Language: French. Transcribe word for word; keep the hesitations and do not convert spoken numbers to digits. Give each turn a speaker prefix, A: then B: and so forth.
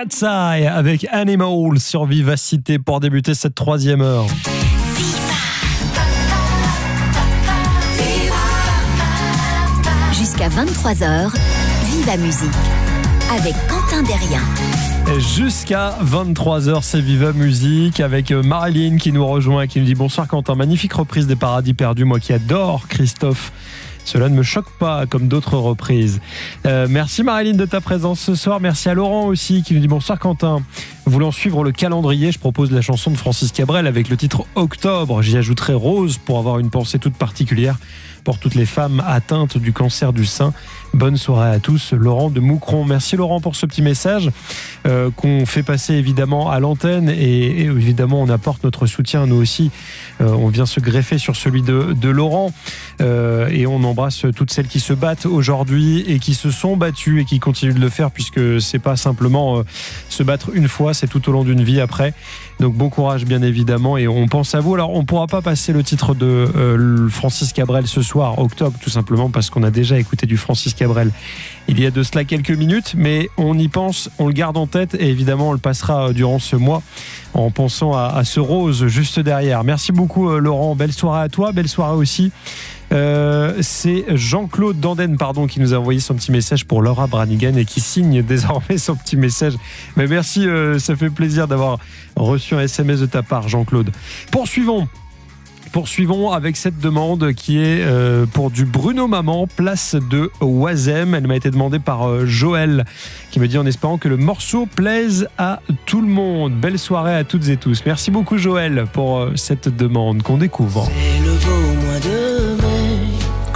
A: Cat's Eye avec Animal sur Vivacité pour débuter cette troisième heure.
B: Jusqu'à vingt-trois heures, Viva Musique avec Quentin Derrien.
A: Jusqu'à vingt-trois heures, c'est Viva Musique avec Marilyn qui nous rejoint et qui nous dit bonsoir Quentin, magnifique reprise des Paradis Perdus, moi qui adore Christophe. Cela ne me choque pas comme d'autres reprises. Euh, merci Marilyn de ta présence ce soir. Merci à Laurent aussi qui nous dit bonsoir Quentin. Voulant suivre le calendrier, je propose la chanson de Francis Cabrel avec le titre Octobre. J'y ajouterai Rose pour avoir une pensée toute particulière pour toutes les femmes atteintes du cancer du sein. Bonne soirée à tous, Laurent de Moucron. Merci Laurent pour ce petit message euh, qu'on fait passer évidemment à l'antenne et, et évidemment on apporte notre soutien nous aussi. Euh, on vient se greffer sur celui de, de Laurent euh, et on embrasse toutes celles qui se battent aujourd'hui et qui se sont battues et qui continuent de le faire puisque c'est pas simplement euh, se battre une fois, c'est tout au long d'une vie après. Donc bon courage bien évidemment et on pense à vous. Alors on ne pourra pas passer le titre de euh, Francis Cabrel ce soir, Octobre, tout simplement parce qu'on a déjà écouté du Francis Cabrel il y a de cela quelques minutes, mais on y pense, on le garde en tête et évidemment on le passera durant ce mois en pensant à, à ce Rose juste derrière. Merci beaucoup euh, Laurent, belle soirée à toi, belle soirée aussi. Euh, c'est Jean-Claude Danden pardon, qui nous a envoyé son petit message pour Laura Branigan et qui signe désormais son petit message. Mais merci, euh, ça fait plaisir d'avoir reçu un S M S de ta part Jean-Claude. Poursuivons. Poursuivons avec cette demande qui est euh, pour du Bruno Maman, place de Oisem. Elle m'a été demandée par euh, Joël qui me dit en espérant que le morceau plaise à tout le monde. Belle soirée à toutes et tous. Merci beaucoup Joël pour euh, cette demande qu'on découvre.
C: C'est le